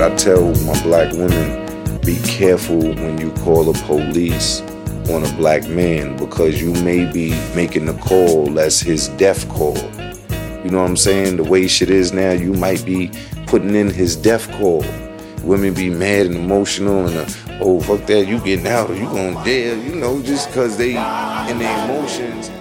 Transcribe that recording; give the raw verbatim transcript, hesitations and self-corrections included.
But I tell my black women, be careful when you call the police on a black man, because you may be making the call that's his death call. You know what I'm saying? The way shit is now, you might be putting in his death call. Women be mad and emotional and, uh, oh, fuck that, you getting out or you going to jail, you know, just because they in their emotions.